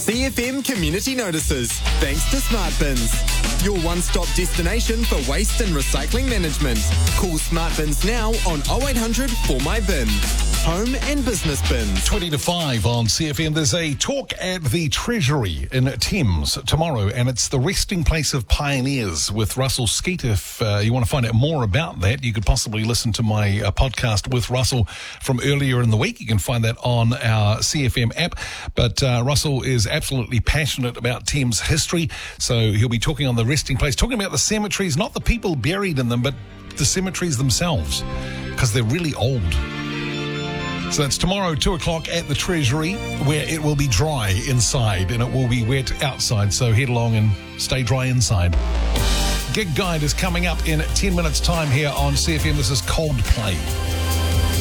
CFM Community Notices, thanks to Smart Bins. Your one-stop destination for waste and recycling management. Call Smart Bins now on 0800 For My Bin. Home and business bins. 20 to 5 on CFM. There's a talk at the Treasury in Thames tomorrow, and it's the resting place of pioneers with Russell Skeet. If you want to find out more about that, you could possibly listen to my podcast with Russell from earlier in the week. You can find that on our CFM app. But Russell is absolutely passionate about Thames history, so he'll be talking on the resting place, talking about the cemeteries, not the people buried in them, but the cemeteries themselves, because they're really old. So that's tomorrow, 2 o'clock at the Treasury, where it will be dry inside and it will be wet outside. So head along and stay dry inside. Gig Guide is coming up in 10 minutes' time here on CFM. This is Coldplay.